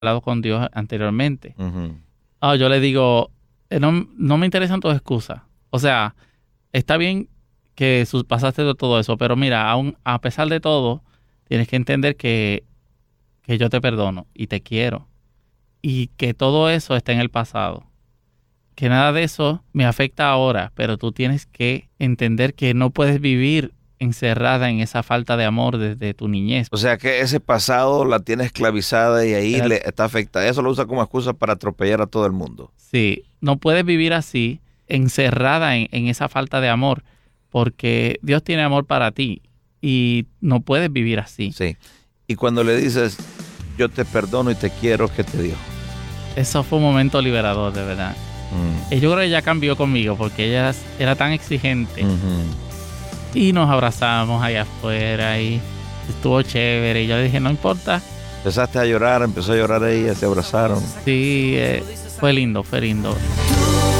hablado con Dios anteriormente. Ujú. Yo le digo, no me interesan tus excusas. O sea, está bien que pasaste de todo eso, pero mira, aún a pesar de todo, tienes que entender que yo te perdono y te quiero. Y que todo eso está en el pasado. Que nada de eso me afecta ahora, pero tú tienes que entender que no puedes vivir encerrada en esa falta de amor desde tu niñez. O sea que ese pasado la tiene esclavizada y ahí Era- le está afectada. Eso lo usa como excusa para atropellar a todo el mundo. Sí, no puedes vivir así, encerrada en esa falta de amor, porque Dios tiene amor para ti y no puedes vivir así. Sí. Y cuando le dices, yo te perdono y te quiero, ¿qué te dijo? Eso fue un momento liberador, de verdad. Y yo creo que ella cambió conmigo porque ella era tan exigente. Y nos abrazamos allá afuera y estuvo chévere. Y yo le dije, no importa. Empezaste a llorar, empezó a llorar ella, se abrazaron. Sí, fue lindo, fue lindo.